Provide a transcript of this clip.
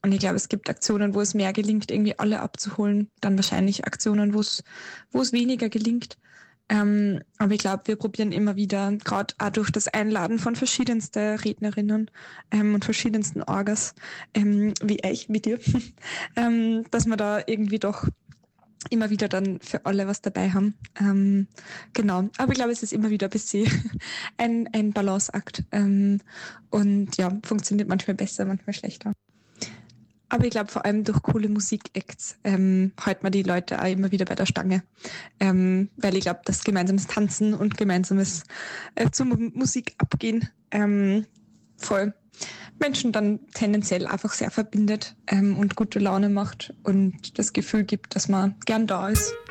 Und ich glaube, es gibt Aktionen, wo es mehr gelingt, irgendwie alle abzuholen, dann wahrscheinlich Aktionen, wo es weniger gelingt. Aber ich glaube, wir probieren immer wieder, gerade auch durch das Einladen von verschiedensten Rednerinnen und verschiedensten Orgas, wie euch, wie dir, dass wir da irgendwie doch immer wieder dann für alle was dabei haben. Genau. Aber ich glaube, es ist immer wieder ein bisschen ein Balanceakt. Und ja, funktioniert manchmal besser, manchmal schlechter. Aber ich glaube, vor allem durch coole Musikacts hält man die Leute auch immer wieder bei der Stange. Weil ich glaube, dass gemeinsames Tanzen und gemeinsames zur Musik abgehen voll Menschen dann tendenziell einfach sehr verbindet und gute Laune macht und das Gefühl gibt, dass man gern da ist.